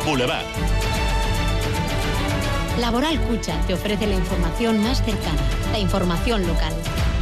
Boulevard. Laboral Cucha te ofrece la información más cercana, la información local.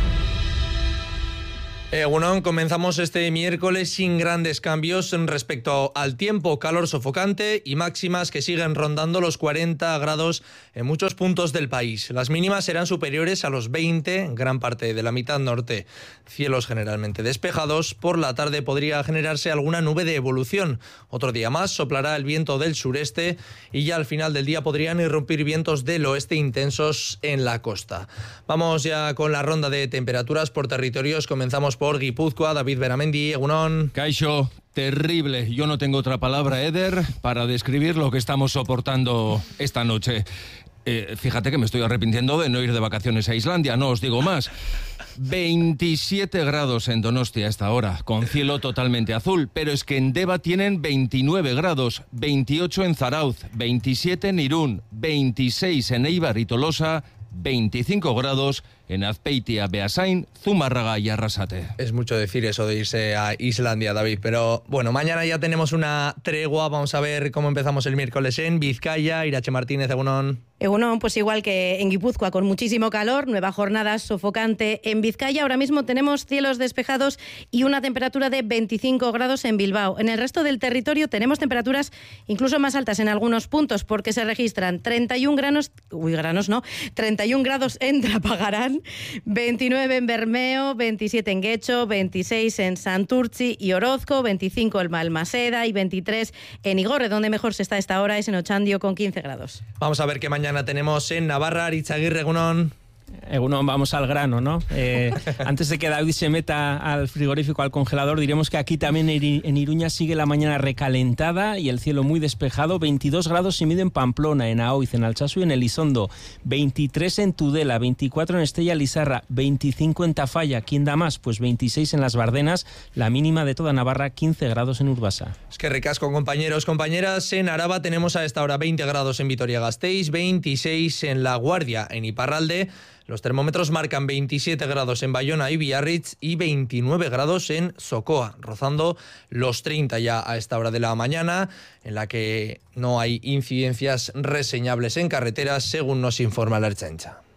Egunon, comenzamos este miércoles sin grandes cambios respecto al tiempo, calor sofocante y máximas que siguen rondando los 40 grados en muchos puntos del país. Las mínimas serán superiores a los 20 en gran parte de la mitad norte. Cielos generalmente despejados, por la tarde podría generarse alguna nube de evolución. Otro día más soplará el viento del sureste y ya al final del día podrían irrumpir vientos del oeste intensos en la costa. Vamos ya con la ronda de temperaturas por territorios. Comenzamos por Guipúzcoa. David Beramendi, egunon. Kaixo, terrible. Yo no tengo otra palabra, Eder, para describir lo que estamos soportando esta noche. Fíjate que me estoy arrepintiendo de no ir de vacaciones a Islandia, no os digo más. 27 grados en Donostia a esta hora, con cielo totalmente azul, pero es que en Deva tienen 29 grados, 28 en Zarauz, 27 en Irún, 26 en Eibar y Tolosa, 25 grados en Azpeitia, Beasain, Zumárraga y Arrasate. Es mucho decir eso de irse a Islandia, David, pero bueno, mañana ya tenemos una tregua. Vamos a ver cómo empezamos el miércoles en Vizcaya. Irache Martínez, egunon. Egunon, pues igual que en Guipúzcoa, con muchísimo calor, nueva jornada sofocante en Vizcaya. Ahora mismo tenemos cielos despejados y una temperatura de 25 grados en Bilbao. En el resto del territorio tenemos temperaturas incluso más altas en algunos puntos, porque se registran 31 grados en Trapagarán, 29 en Bermeo, 27 en Guecho, 26 en Santurtzi y Orozco, 25 en Balmaseda y 23 en Igorre. Donde mejor se está a esta hora es en Ochandio con 15 grados. Vamos a ver qué mañana tenemos en Navarra. Aritzaguirre, egunon. Egunon, vamos al grano, ¿no? Antes de que David se meta al frigorífico, al congelador, diremos que aquí también en Iruña sigue la mañana recalentada y el cielo muy despejado. 22 grados y medio en Pamplona, en Aoiz, en Altsasu y en Elizondo. 23 en Tudela, 24 en Estella Lizarra, 25 en Tafalla. ¿Quién da más? Pues 26 en Las Bardenas, la mínima de toda Navarra, 15 grados en Urbasa. Es que ricasco, compañeros, compañeras. En Araba tenemos a esta hora 20 grados en Vitoria-Gasteiz, 26 en La Guardia, en Iparralde. Los termómetros marcan 27 grados en Bayona y Biarritz y 29 grados en Socoa, rozando los 30 ya a esta hora de la mañana, en la que no hay incidencias reseñables en carreteras, según nos informa la Ertzaintza.